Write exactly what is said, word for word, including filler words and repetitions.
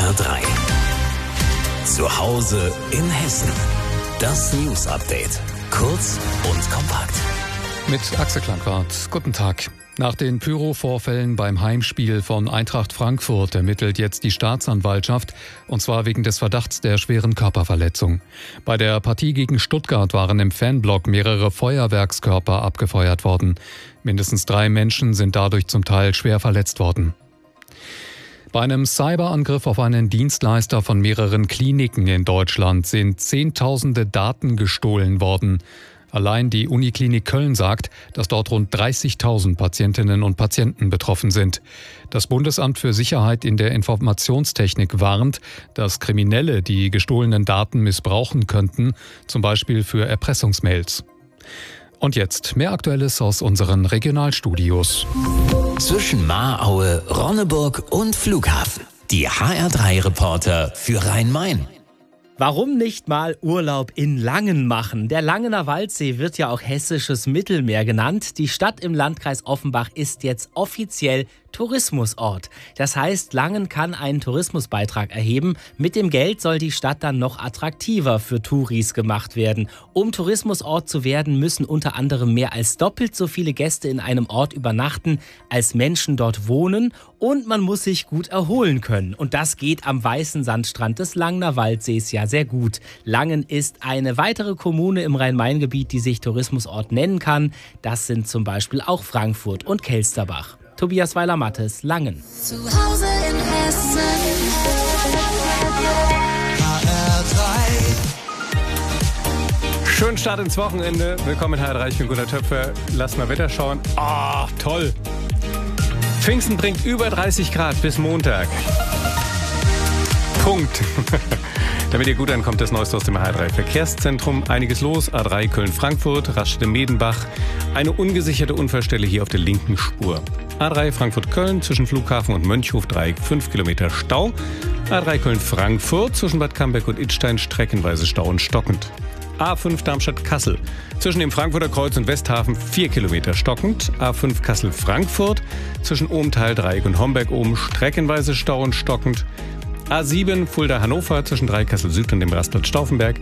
R drei. Zu Hause in Hessen. Das News Update. Kurz und kompakt. Mit Axel Klankert. Guten Tag. Nach den Pyro-Vorfällen beim Heimspiel von Eintracht Frankfurt ermittelt jetzt die Staatsanwaltschaft, und zwar wegen des Verdachts der schweren Körperverletzung. Bei der Partie gegen Stuttgart waren im Fanblock mehrere Feuerwerkskörper abgefeuert worden. Mindestens drei Menschen sind dadurch zum Teil schwer verletzt worden. Bei einem Cyberangriff auf einen Dienstleister von mehreren Kliniken in Deutschland sind Zehntausende Daten gestohlen worden. Allein die Uniklinik Köln sagt, dass dort rund dreißigtausend Patientinnen und Patienten betroffen sind. Das Bundesamt für Sicherheit in der Informationstechnik warnt, dass Kriminelle die gestohlenen Daten missbrauchen könnten, zum Beispiel für Erpressungsmails. Und jetzt mehr Aktuelles aus unseren Regionalstudios. Zwischen Mahraue, Ronneburg und Flughafen. Die H R drei Reporter für Rhein-Main. Warum nicht mal Urlaub in Langen machen? Der Langener Waldsee wird ja auch hessisches Mittelmeer genannt. Die Stadt im Landkreis Offenbach ist jetzt offiziell Tourismusort. Das heißt, Langen kann einen Tourismusbeitrag erheben. Mit dem Geld soll die Stadt dann noch attraktiver für Touris gemacht werden. Um Tourismusort zu werden, müssen unter anderem mehr als doppelt so viele Gäste in einem Ort übernachten, als Menschen dort wohnen. Und man muss sich gut erholen können. Und das geht am weißen Sandstrand des Langener Waldsees ja sehr gut. Langen ist eine weitere Kommune im Rhein-Main-Gebiet, die sich Tourismusort nennen kann. Das sind zum Beispiel auch Frankfurt und Kelsterbach. Tobias Weiler-Mattes, Langen. Zu Hause in Hessen. H R drei. Schönen Start ins Wochenende. Willkommen in H R drei, ich bin Gunnar Töpfer. Lass mal Wetter schauen. Ah, toll. Pfingsten bringt über dreißig Grad bis Montag. Punkt. Damit ihr gut ankommt, das Neueste aus dem H R drei Verkehrszentrum. Einiges los. A drei Köln-Frankfurt, Raststätte-Medenbach. Eine ungesicherte Unfallstelle hier auf der linken Spur. A drei Frankfurt-Köln zwischen Flughafen und Mönchhof-Dreieck fünf Kilometer Stau. A drei Köln-Frankfurt zwischen Bad Camberg und Idstein streckenweise Stau und stockend. A fünf Darmstadt-Kassel zwischen dem Frankfurter Kreuz und Westhafen vier Kilometer stockend. A fünf Kassel-Frankfurt zwischen Ohmtal, Dreieck und Homberg-Ohm streckenweise Stau und stockend. A sieben Fulda-Hannover zwischen Dreieck Kassel Süd und dem Rastplatz Stauffenberg.